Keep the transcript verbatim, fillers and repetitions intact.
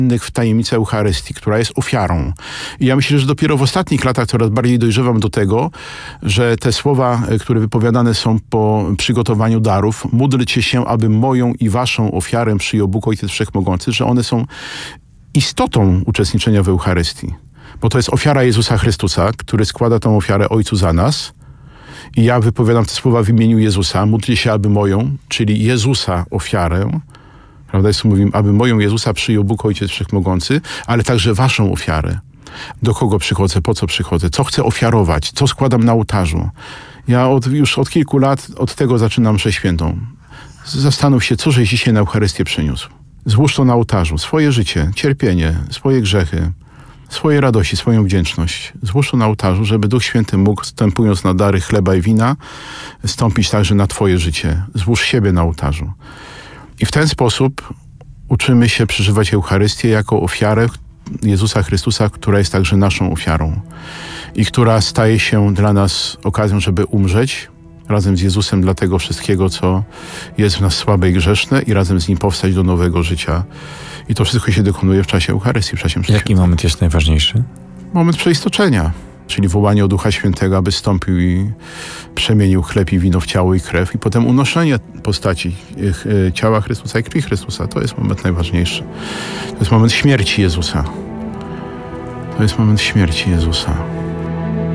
w tajemnicy Eucharystii, która jest ofiarą. I ja myślę, że dopiero w ostatnich latach coraz bardziej dojrzewam do tego, że te słowa, które wypowiadane są po przygotowaniu darów, módlcie się, aby moją i waszą ofiarę przyjął Bóg Ojciec Wszechmogący, że one są istotą uczestniczenia w Eucharystii. Bo to jest ofiara Jezusa Chrystusa, który składa tą ofiarę Ojcu za nas. I ja wypowiadam te słowa w imieniu Jezusa. Módlcie się, aby moją, czyli Jezusa ofiarę, prawda, jest mówimy, aby moją Jezusa przyjął Bóg Ojciec Wszechmogący, ale także waszą ofiarę. Do kogo przychodzę, po co przychodzę, co chcę ofiarować, co składam na ołtarzu. Ja od, już od kilku lat od tego zaczynam mszę świętą. Zastanów się, co żeś dzisiaj na Eucharystię przyniósł. Złóż to na ołtarzu, swoje życie, cierpienie, swoje grzechy, swoje radości, swoją wdzięczność. Złóż to na ołtarzu, żeby Duch Święty mógł, stępując na dary chleba i wina, stąpić także na twoje życie. Złóż siebie na ołtarzu. I w ten sposób uczymy się przeżywać Eucharystię jako ofiarę Jezusa Chrystusa, która jest także naszą ofiarą i która staje się dla nas okazją, żeby umrzeć razem z Jezusem dla tego wszystkiego, co jest w nas słabe i grzeszne, i razem z Nim powstać do nowego życia. I to wszystko się dokonuje w czasie Eucharystii, w czasie mszy świętej. Jaki moment jest najważniejszy? Moment przeistoczenia, czyli wołanie o Ducha Świętego, aby stąpił i przemienił chleb i wino w ciało i krew, i potem unoszenie postaci ciała Chrystusa i krwi Chrystusa. To jest moment najważniejszy. To jest moment śmierci Jezusa. To jest moment śmierci Jezusa.